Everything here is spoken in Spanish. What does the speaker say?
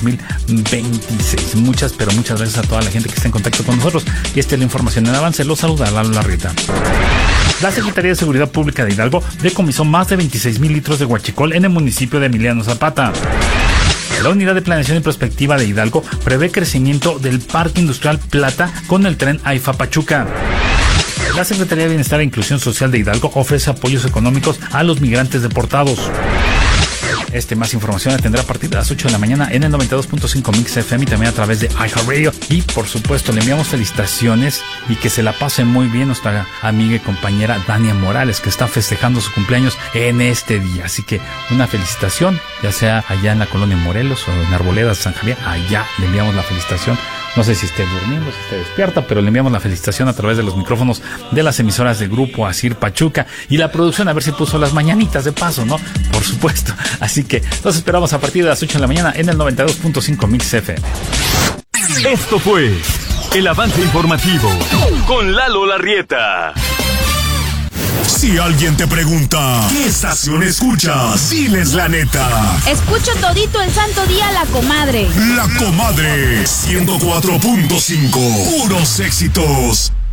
2026. Muchas, pero muchas gracias a toda la gente que está en contacto con nosotros. Y esta es la información en avance. Los saluda Lalo Larrieta. La Secretaría de Seguridad Pública de Hidalgo decomisó más de 26,000 litros de huachicol en el municipio de Emiliano Zapata. La Unidad de Planeación y Prospectiva de Hidalgo prevé crecimiento del Parque Industrial Plata con el tren AIFA Pachuca. La Secretaría de Bienestar e Inclusión Social de Hidalgo ofrece apoyos económicos a los migrantes deportados. Más información la tendrá a partir de las 8 de la mañana en el 92.5 Mix FM y también a través de iHeartRadio. Y por supuesto le enviamos felicitaciones y que se la pase muy bien nuestra amiga y compañera Dania Morales, que está festejando su cumpleaños en este día. Así que una felicitación, ya sea allá en la colonia Morelos o en Arboledas, San Javier, allá le enviamos la felicitación. No sé si esté durmiendo, si esté despierta, pero le enviamos la felicitación a través de los micrófonos de las emisoras de Grupo Asir Pachuca y la producción, a ver si puso las mañanitas de paso, ¿no? Por supuesto. Así que los esperamos a partir de las 8 de la mañana en el 92.5 Mix FM. Esto fue el avance informativo con Lalo Larrieta. Si alguien te pregunta, ¿qué estación escuchas? Diles la neta. Escucho todito el santo día La Comadre. La Comadre 104.5. Puros éxitos.